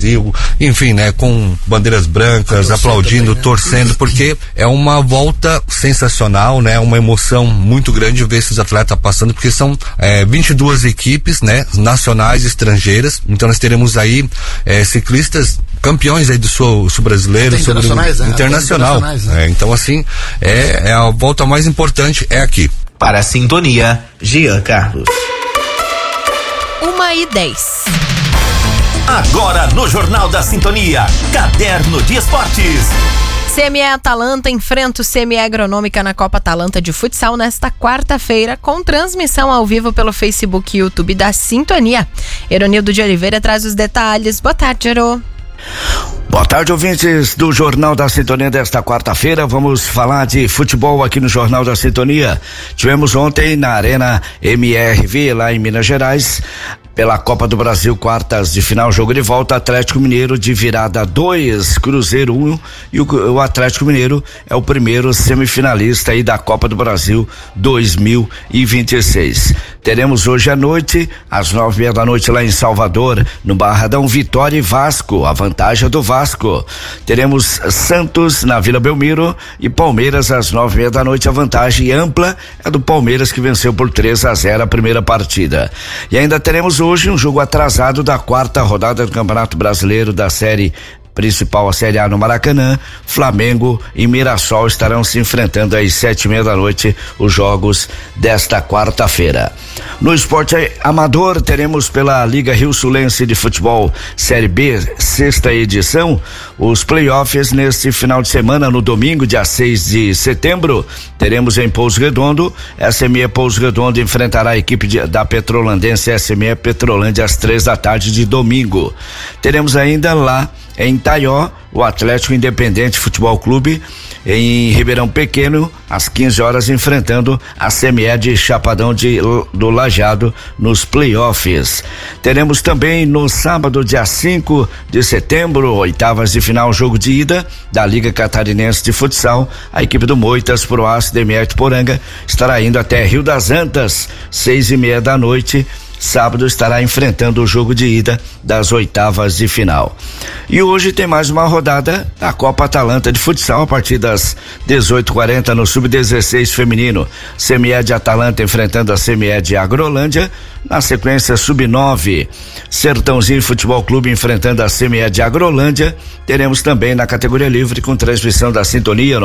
Brasil, enfim, né, com bandeiras brancas, aplaudindo, também, né? Torcendo, porque é uma volta sensacional, né, uma emoção muito grande ver esses atletas passando, porque são 22 equipes, né, nacionais e estrangeiras. Então nós teremos aí ciclistas campeões aí do sul brasileiro, internacional, né? Então assim, é a volta mais importante aqui. Para a Sintonia, Jean Carlos. 1h10. Agora no Jornal da Sintonia, Caderno de Esportes. CME Atalanta enfrenta o CME Agronômica na Copa Atalanta de Futsal nesta quarta-feira, com transmissão ao vivo pelo Facebook e YouTube da Sintonia. Eronildo de Oliveira traz os detalhes. Boa tarde, Ero. Boa tarde, ouvintes do Jornal da Sintonia desta quarta-feira. Vamos falar de futebol aqui no Jornal da Sintonia. Tivemos ontem na Arena MRV, lá em Minas Gerais, pela Copa do Brasil, quartas de final, jogo de volta, Atlético Mineiro de virada 2, Cruzeiro 1, e o Atlético Mineiro é o primeiro semifinalista aí da Copa do Brasil 2026. Teremos hoje à noite, às 9h30 da noite, lá em Salvador, no Barradão, Vitória e Vasco, a vantagem é do Vasco. Teremos Santos na Vila Belmiro e Palmeiras às 9h30 da noite, a vantagem ampla é do Palmeiras, que venceu por 3-0 a primeira partida. E ainda teremos hoje um jogo atrasado da quarta rodada do Campeonato Brasileiro da série principal, a Série A no Maracanã. Flamengo e Mirassol estarão se enfrentando às 7h30 da noite, os jogos desta quarta-feira. No esporte amador, teremos pela Liga Rio Sulense de Futebol Série B, sexta edição, os playoffs neste final de semana, no domingo, dia 6 de setembro, teremos em Pouso Redondo, SME Pouso Redondo enfrentará a equipe da Petrolandense SME Petrolândia às 3h de domingo. Teremos ainda lá em Itaió, o Atlético Independente Futebol Clube, em Ribeirão Pequeno, às 15h, enfrentando a CME de Chapadão do Lajeado nos playoffs. Teremos também no sábado, dia 5 de setembro, oitavas de final, jogo de ida da Liga Catarinense de Futsal. A equipe do Moitas Pro Aço de Poranga estará indo até Rio das Antas, 6h30 da noite. Sábado estará enfrentando o jogo de ida das oitavas de final. E hoje tem mais uma rodada da Copa Atalanta de Futsal a partir das 18h40 no Sub-16 feminino. CME de Atalanta enfrentando a CME de Agrolândia. Na sequência, Sub-9, Sertãozinho Futebol Clube enfrentando a CME de Agrolândia. Teremos também na categoria livre, com transmissão da Sintonia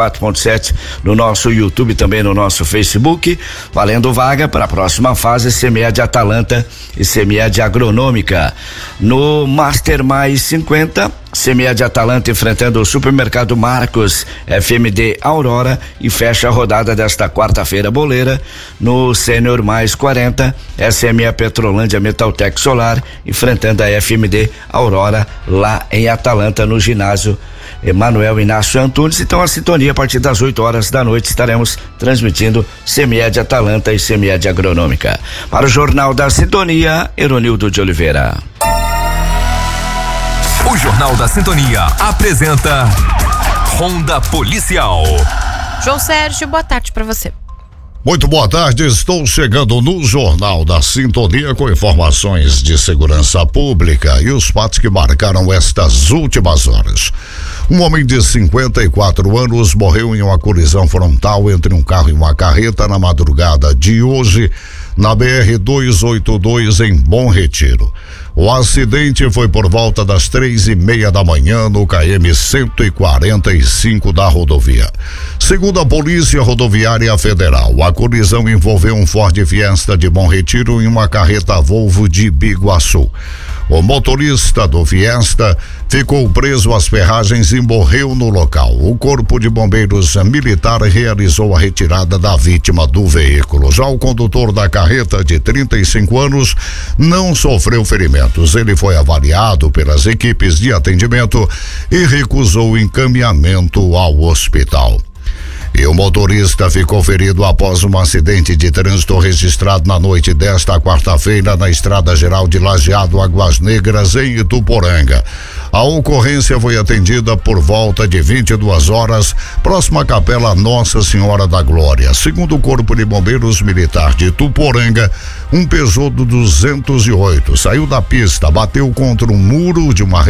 94.7 no nosso YouTube, também no nosso Facebook, valendo vaga para a próxima fase, CME de Atalanta e CME de Agronômica. No Master Mais 50, CME de Atalanta enfrentando o Supermercado Marcos, FMD Aurora, e fecha a rodada desta quarta-feira boleira. No Sênior Mais 40, SME Petrolândia Metaltec Solar enfrentando a FMD Aurora lá em Atalanta, no ginásio Emanuel Inácio Antunes. Então a sintonia, a partir das 8h da noite, estaremos transmitindo CME de Atalanta e CME de Agronômica. Para o Jornal da Sintonia, Eronildo de Oliveira. O Jornal da Sintonia apresenta Ronda Policial. João Sérgio, boa tarde para você. Muito boa tarde, estou chegando no Jornal da Sintonia com informações de segurança pública e os fatos que marcaram estas últimas horas. Um homem de 54 anos morreu em uma colisão frontal entre um carro e uma carreta na madrugada de hoje, na BR-282 em Bom Retiro. O acidente foi por volta das 3h30 da manhã no KM 145 da rodovia. Segundo a Polícia Rodoviária Federal, a colisão envolveu um Ford Fiesta de Bom Retiro e uma carreta Volvo de Biguaçu. O motorista do Fiesta ficou preso às ferragens e morreu no local. O Corpo de Bombeiros Militar realizou a retirada da vítima do veículo. Já o condutor da carreta, de 35 anos, não sofreu ferimentos. Ele foi avaliado pelas equipes de atendimento e recusou encaminhamento ao hospital. E o motorista ficou ferido após um acidente de trânsito registrado na noite desta quarta-feira na Estrada Geral de Lajeado, Águas Negras, em Ituporanga. A ocorrência foi atendida por volta de 22h, próxima à Capela Nossa Senhora da Glória. Segundo o Corpo de Bombeiros Militar de Ituporanga, um Peugeot 208 saiu da pista, bateu contra um muro de uma